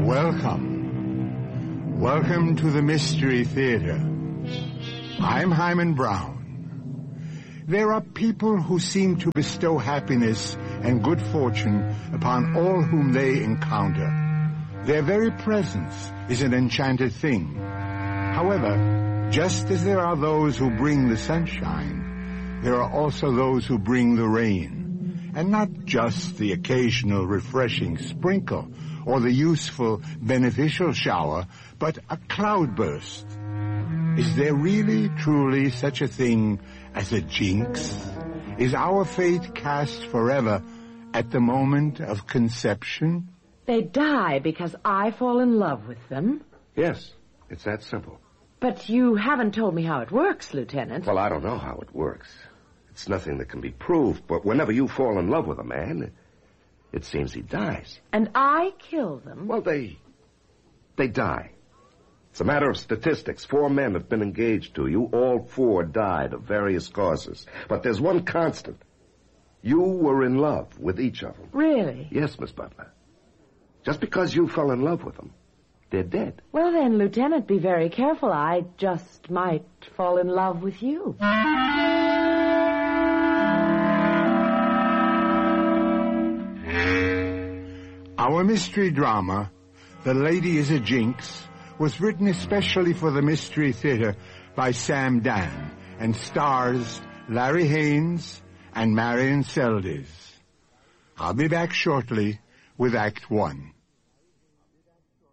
Welcome. Welcome to the Mystery Theater. I'm Hyman Brown. There are people who seem to bestow happiness and good fortune upon all whom they encounter. Their very presence is an enchanted thing. However, just as there are those who bring the sunshine, there are also those who bring the rain, and not just the occasional refreshing sprinkle or the useful, beneficial shower, but a cloudburst. Is there really, truly such a thing as a jinx? Is our fate cast forever at the moment of conception? They die because I fall in love with them? Yes, it's that simple. But you haven't told me how it works, Lieutenant. Well, I don't know how it works. It's nothing that can be proved, but whenever you fall in love with a man, it seems he dies. And I kill them? Well, they die. It's a matter of statistics. 4 men have been engaged to you. All 4 died of various causes. But there's one constant. You were in love with each of them. Really? Yes, Miss Butler. Just because you fell in love with them, they're dead. Well, then, Lieutenant, be very careful. I just might fall in love with you. Our mystery drama, The Lady is a Jinx, was written especially for the Mystery Theater by Sam Dan and stars Larry Haynes and Marion Seldes. I'll be back shortly with Act 1.